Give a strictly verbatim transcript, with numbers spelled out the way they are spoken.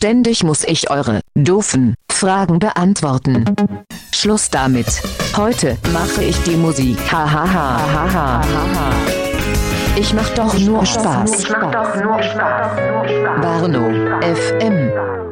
Ständig muss ich eure doofen Fragen beantworten. Schluss damit. Heute mache ich die Musik. Ha ha ha ha ha ha. Ich mach doch nur Spaß. Ich mach doch nur Spaß. Barno F M.